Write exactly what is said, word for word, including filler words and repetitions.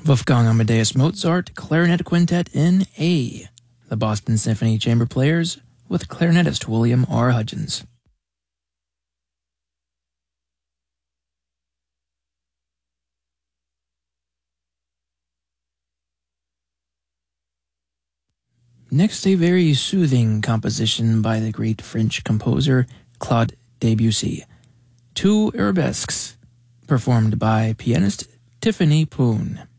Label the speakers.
Speaker 1: Wolfgang Amadeus Mozart Clarinet Quintet in A, the Boston Symphony Chamber Players with clarinetist William R. Hudgens. Next, a very soothing composition by the great French composer Claude Debussy. Two arabesques, performed by pianist Tiffany Poon.